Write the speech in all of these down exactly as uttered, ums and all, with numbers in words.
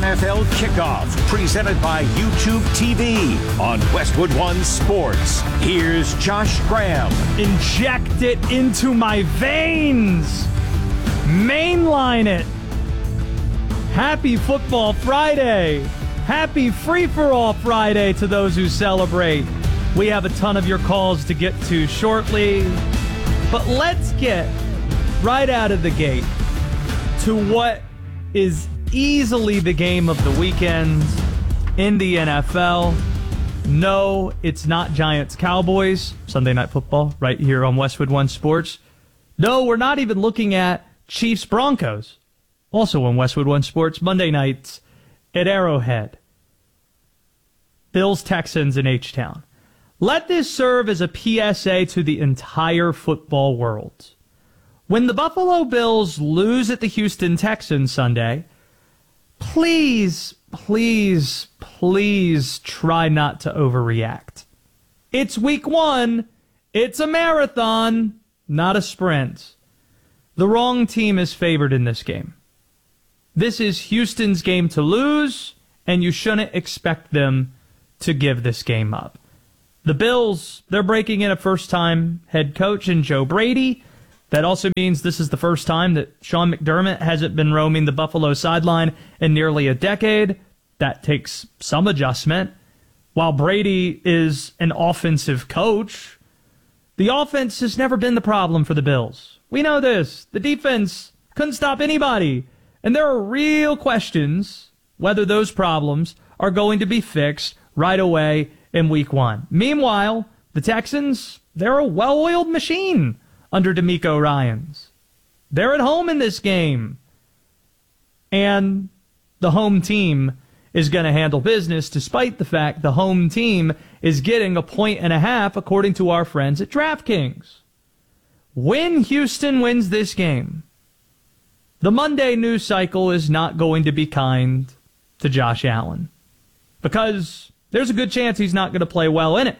F L Kickoff, presented by YouTube T V on Westwood One Sports. Here's Josh Graham. Inject it into my veins. Mainline it. Happy Football Friday. Happy Free-for-All Friday to those who celebrate. We have a ton of your calls to get to shortly. But let's get right out of the gate to what is easily the game of the weekend in the N F L. No, it's not Giants-Cowboys, Sunday Night Football, right here on Westwood One Sports. No, we're not even looking at Chiefs-Broncos, also on Westwood One Sports, Monday nights at Arrowhead. Bills-Texans in H-Town. Let this serve as a P S A to the entire football world. When the Buffalo Bills lose at the Houston Texans Sunday, please, please, please try not to overreact. It's week one. It's a marathon, not a sprint. The wrong team is favored in this game. This is Houston's game to lose, and you shouldn't expect them to give this game up. The Bills, they're breaking in a first-time head coach in Joe Brady. That also means this is the first time that Sean McDermott hasn't been roaming the Buffalo sideline in nearly a decade. That takes some adjustment. While Brady is an offensive coach, the offense has never been the problem for the Bills. We know this. The defense couldn't stop anybody. And there are real questions whether those problems are going to be fixed right away in week one. Meanwhile, the Texans, they're a well-oiled machine under DeMeco Ryans. They're at home in this game. And the home team is going to handle business despite the fact the home team is getting a point and a half according to our friends at DraftKings. When Houston wins this game, the Monday news cycle is not going to be kind to Josh Allen because there's a good chance he's not going to play well in it.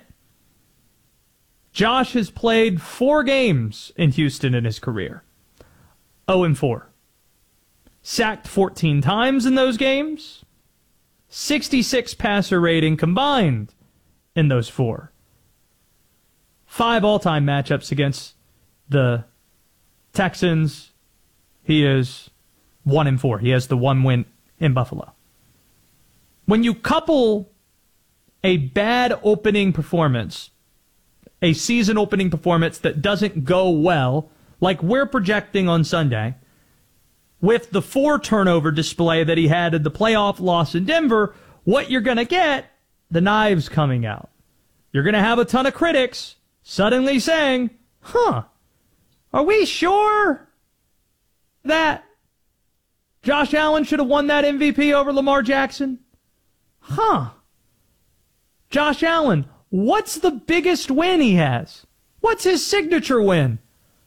Josh has played four games in Houston in his career. oh and four. Sacked fourteen times in those games. sixty-six passer rating combined in those four. Five all-time matchups against the Texans. He is one and four. He has the one win in Buffalo. When you couple a bad opening performance, a season opening performance that doesn't go well, like we're projecting on Sunday, with the four turnover display that he had in the playoff loss in Denver, what you're going to get, the knives coming out. You're going to have a ton of critics suddenly saying, huh, are we sure that Josh Allen should have won that M V P over Lamar Jackson? Huh. Josh Allen, what's the biggest win he has? What's his signature win?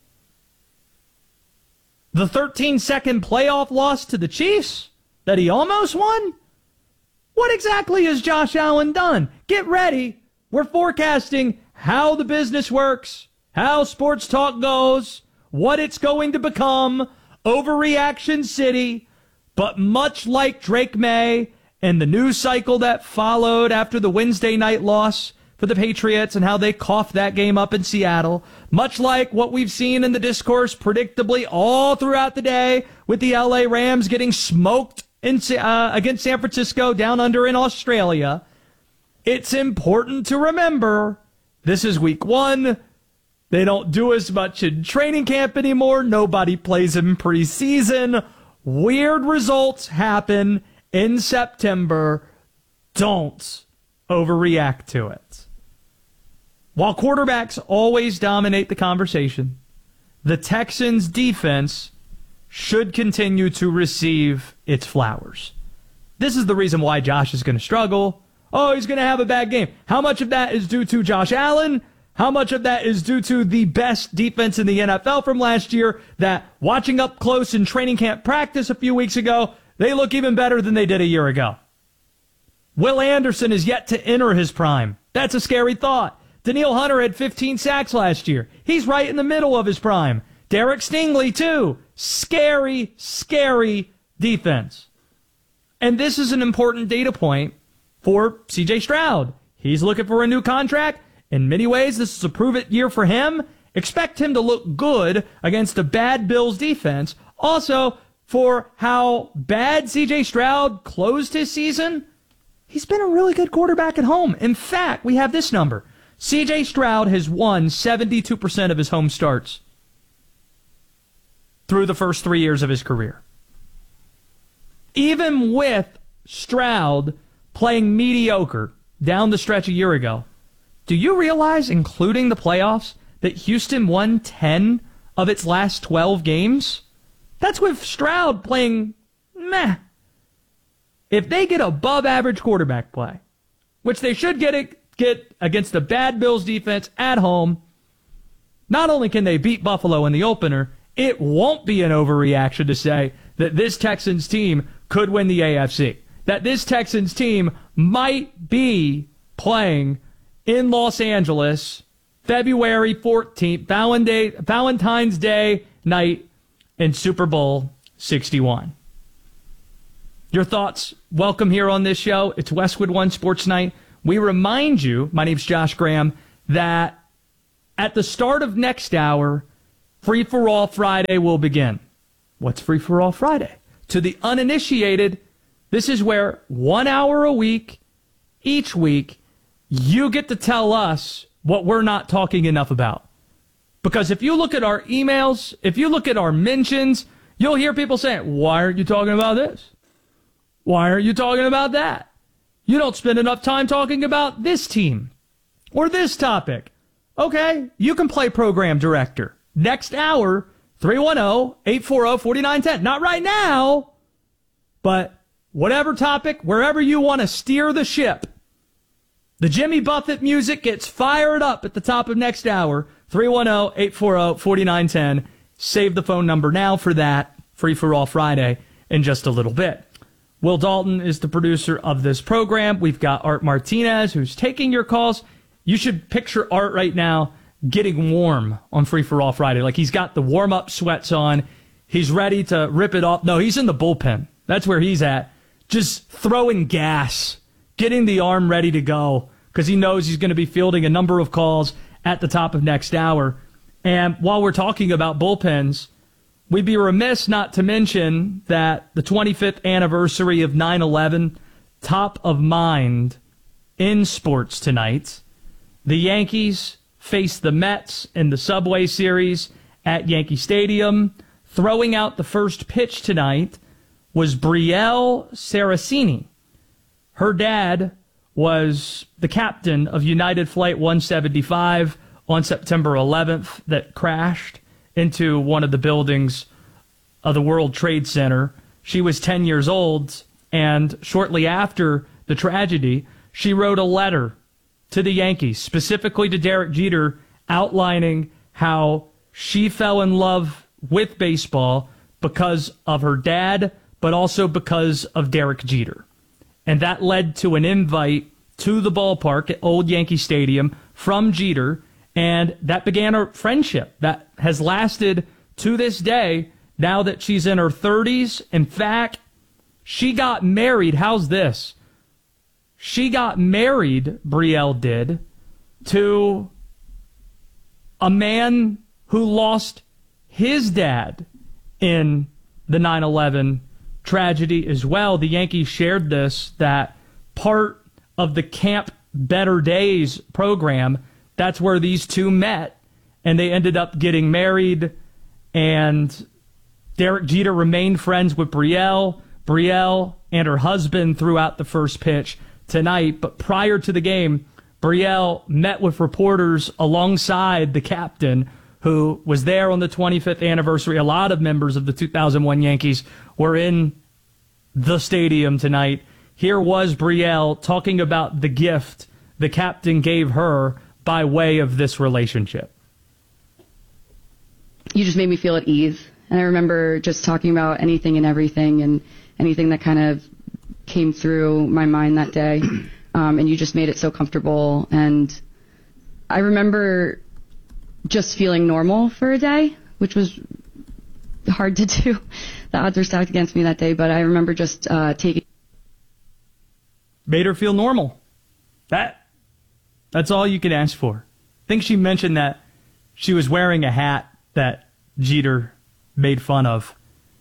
The thirteen-second playoff loss to the Chiefs that he almost won? What exactly has Josh Allen done? Get ready. We're forecasting how the business works, how sports talk goes, what it's going to become, overreaction city. But much like Drake May and the news cycle that followed after the Wednesday night loss for the Patriots and how they coughed that game up in Seattle, much like what we've seen in the discourse predictably all throughout the day with the L A Rams getting smoked in, uh, against San Francisco down under in Australia, it's important to remember this is week one. They don't do as much in training camp anymore. Nobody plays in preseason. Weird results happen in September. Don't overreact to it. While quarterbacks always dominate the conversation, the Texans' defense should continue to receive its flowers. This is the reason why Josh is going to struggle. Oh, he's going to have a bad game. How much of that is due to Josh Allen? How much of that is due to the best defense in the N F L from last year that, watching up close in training camp practice a few weeks ago, they look even better than they did a year ago? Will Anderson is yet to enter his prime. That's a scary thought. Danielle Hunter had fifteen sacks last year. He's right in the middle of his prime. Derek Stingley, too. Scary, scary defense. And this is an important data point for C J Stroud. He's looking for a new contract. In many ways, this is a prove-it year for him. Expect him to look good against a bad Bills defense. Also, for how bad C J Stroud closed his season, he's been a really good quarterback at home. In fact, we have this number. C J Stroud has won seventy-two percent of his home starts through the first three years of his career. Even with Stroud playing mediocre down the stretch a year ago, do you realize, including the playoffs, that Houston won ten of its last twelve games? That's with Stroud playing meh. If they get above average quarterback play, which they should get it, get against the bad Bills defense at home, not only can they beat Buffalo in the opener, it won't be an overreaction to say that this Texans team could win the A F C. That this Texans team might be playing in Los Angeles February fourteenth, Valentine's Day night in Super Bowl sixty-one. Your thoughts, welcome here on this show. It's Westwood One Sports Night. We remind you, my name's Josh Graham, that at the start of next hour, Free for All Friday will begin. What's Free for All Friday? To the uninitiated, this is where one hour a week, each week, you get to tell us what we're not talking enough about. Because if you look at our emails, if you look at our mentions, you'll hear people saying, why aren't you talking about this? Why aren't you talking about that? You don't spend enough time talking about this team or this topic. Okay, you can play program director. Next hour, three one zero, eight four zero, four nine one zero. Not right now, but whatever topic, wherever you want to steer the ship. The Jimmy Buffett music gets fired up at the top of next hour. three one zero, eight four zero, four nine one zero. Save the phone number now for that. Free for All Friday in just a little bit. Will Dalton is the producer of this program. We've got Art Martinez who's taking your calls. You should picture Art right now getting warm on Free for All Friday. Like he's got the warm-up sweats on. He's ready to rip it off. No, he's in the bullpen. That's where he's at. Just throwing gas, getting the arm ready to go because he knows he's going to be fielding a number of calls at the top of next hour. And while we're talking about bullpens, we'd be remiss not to mention that the twenty-fifth anniversary of nine eleven, top of mind in sports tonight. The Yankees face the Mets in the Subway Series at Yankee Stadium. Throwing out the first pitch tonight was Brielle Saraceni. Her dad was the captain of United Flight one seventy-five on September eleventh that crashed into one of the buildings of the World Trade Center. She was ten years old, and shortly after the tragedy, she wrote a letter to the Yankees, specifically to Derek Jeter, outlining how she fell in love with baseball because of her dad, but also because of Derek Jeter. And that led to an invite to the ballpark at Old Yankee Stadium from Jeter, and that began a friendship that has lasted to this day now that she's in her thirties. In fact, she got married. How's this? She got married, Brielle did, to a man who lost his dad in the nine eleven tragedy as well. The Yankees shared this, that part of the Camp Better Days program, that's where these two met, and they ended up getting married, and Derek Jeter remained friends with Brielle. Brielle and her husband throughout the first pitch tonight, but prior to the game, Brielle met with reporters alongside the captain who was there on the twenty-fifth anniversary. A lot of members of the two thousand one Yankees were in the stadium tonight. Here was Brielle talking about the gift the captain gave her by way of this relationship. You just made me feel at ease. And I remember just talking about anything and everything and anything that kind of came through my mind that day. Um, and you just made it so comfortable. And I remember just feeling normal for a day, which was hard to do. The odds were stacked against me that day, but I remember just uh, taking made her feel normal. That That's all you can ask for. I think she mentioned that she was wearing a hat that Jeter made fun of.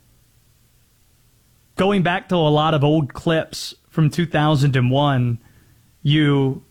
Going back to a lot of old clips from two thousand one, you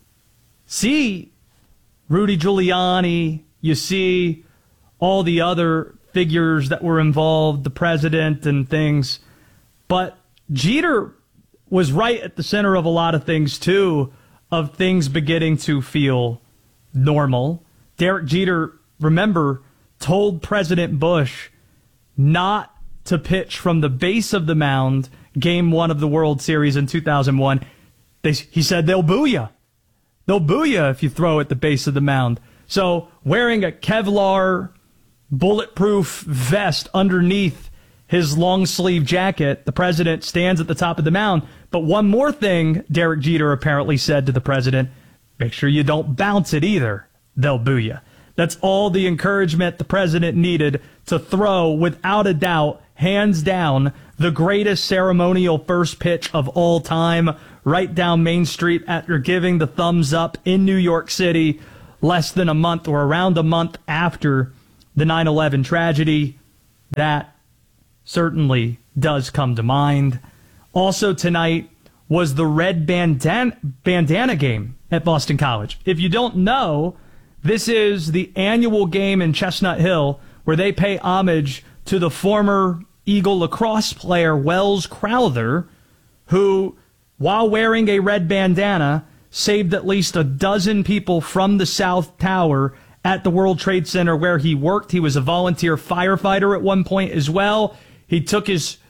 see Rudy Giuliani, you see all the other figures that were involved, the president and things. But Jeter was right at the center of a lot of things, too, of things beginning to feel normal. Derek Jeter, remember, told President Bush not to pitch from the base of the mound game one of the World Series in two thousand one. They, he said, they'll boo you. They'll boo you if you throw at the base of the mound. So wearing a Kevlar bulletproof vest underneath his long sleeve jacket, the president stands at the top of the mound. But one more thing Derek Jeter apparently said to the president, make sure you don't bounce it either. They'll boo you. That's all the encouragement the president needed to throw, without a doubt, hands down, the greatest ceremonial first pitch of all time, right down Main Street after giving the thumbs up in New York City less than a month or around a month after the nine eleven tragedy. That certainly does come to mind. Also tonight was the red bandana, bandana game at Boston College. If you don't know, this is the annual game in Chestnut Hill where they pay homage to the former Eagle lacrosse player Wells Crowther, who, while wearing a red bandana, saved at least a dozen people from the South Tower at the World Trade Center where he worked. He was a volunteer firefighter at one point as well. He took his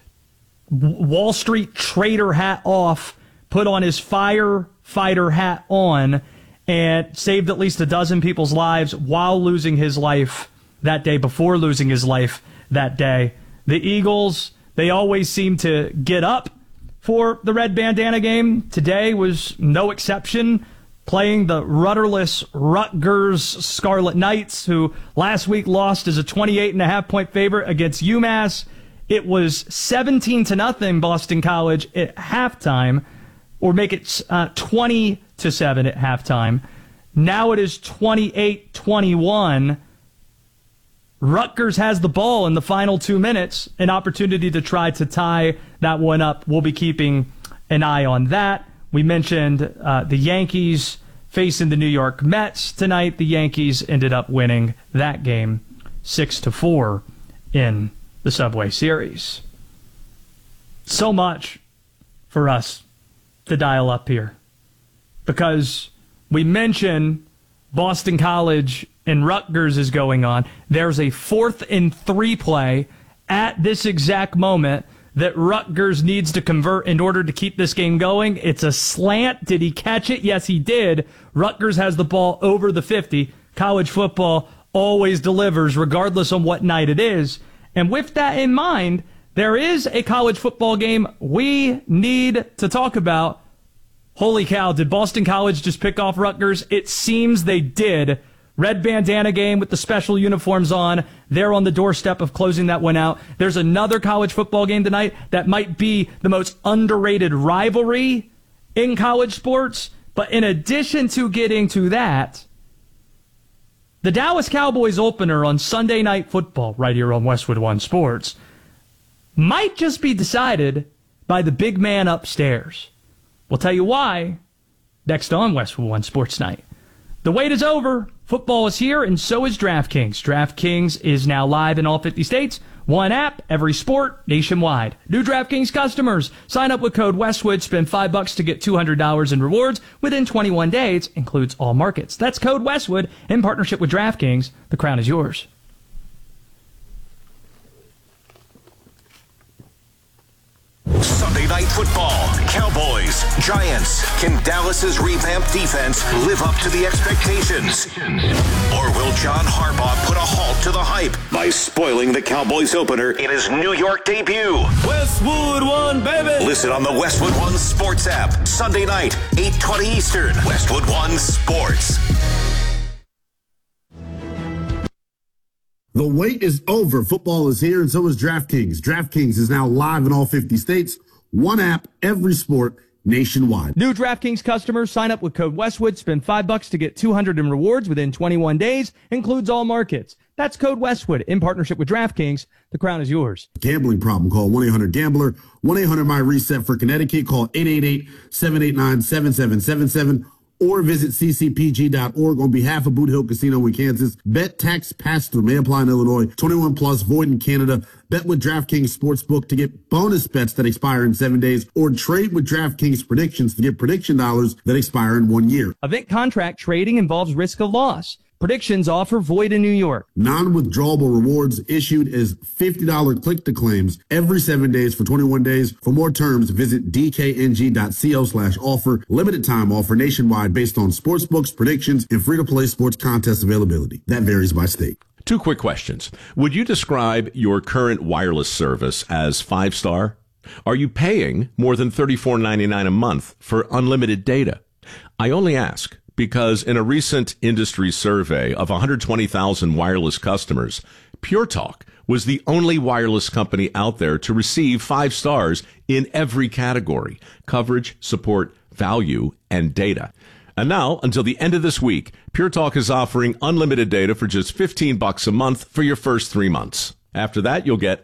Wall Street trader hat off, put on his firefighter hat on, and saved at least a dozen people's lives while losing his life that day, before losing his life that day. The Eagles, they always seem to get up for the red bandana game. Today was no exception, playing the rudderless Rutgers Scarlet Knights, who last week lost as a twenty-eight and a half point favorite against UMass. It was seventeen to nothing Boston College at halftime, or make it uh, twenty to seven at halftime. Now it is twenty-eight twenty-one. Rutgers has the ball in the final two minutes, an opportunity to try to tie that one up. We'll be keeping an eye on that. We mentioned uh, the Yankees facing the New York Mets tonight. The Yankees ended up winning that game six to four in the Subway Series. So much for us to dial up here, because we mention Boston College and Rutgers is going on. There's a fourth and three play at this exact moment that Rutgers needs to convert in order to keep this game going. It's a slant. Did he catch it? Yes, he did. Rutgers has the ball over the fifty. College football always delivers, regardless on what night it is. And with that in mind, there is a college football game we need to talk about. Holy cow, did Boston College just pick off Rutgers? It seems they did. Red bandana game with the special uniforms on. They're on the doorstep of closing that one out. There's another college football game tonight that might be the most underrated rivalry in college sports. But in addition to getting to that, the Dallas Cowboys opener on Sunday Night Football, right here on Westwood One Sports, might just be decided by the big man upstairs. We'll tell you why next on Westwood One Sports Night. The wait is over. Football is here, and so is DraftKings. DraftKings is now live in all fifty states. One app, every sport, nationwide. New DraftKings customers, sign up with code Westwood, spend five bucks to get two hundred dollars in rewards within twenty-one days. Includes all markets. That's code Westwood in partnership with DraftKings. The crown is yours. Sunday Night Football, Cowboys, Giants. Can Dallas's revamped defense live up to the expectations? Or will John Harbaugh put a halt to the hype by spoiling the Cowboys opener in his New York debut? Westwood One, baby! Listen on the Westwood One Sports app, Sunday night, eight twenty Eastern. Westwood One Sports. The wait is over. Football is here, and so is DraftKings. DraftKings is now live in all fifty states. One app, every sport, nationwide. New DraftKings customers sign up with code Westwood, spend five bucks to get two hundred in rewards within twenty-one days, includes all markets. That's code Westwood in partnership with DraftKings. The crown is yours. Gambling problem, call one eight hundred gambler, one eight hundred my reset for Connecticut, call eight eight eight, seven eight nine, seven seven seven seven, or visit c c p g dot org on behalf of Boot Hill Casino in Kansas. Bet tax pass-through may apply in Illinois. twenty-one plus, void in Canada. Bet with DraftKings Sportsbook to get bonus bets that expire in seven days, or trade with DraftKings Predictions to get prediction dollars that expire in one year. Event contract trading involves risk of loss. Predictions offer void in New York. Non-withdrawable rewards issued as fifty dollars click-to-claims every seven days for twenty-one days. For more terms, visit d k n g dot co slash offer. Limited time offer nationwide based on sportsbooks, predictions, and free-to-play sports contest availability. That varies by state. Two quick questions. Would you describe your current wireless service as five-star? Are you paying more than thirty-four ninety-nine a month for unlimited data? I only ask because in a recent industry survey of one hundred twenty thousand wireless customers, Pure Talk was the only wireless company out there to receive five stars in every category: coverage, support, value, and data. And now, until the end of this week, Pure Talk is offering unlimited data for just fifteen bucks a month for your first three months. After that, you'll get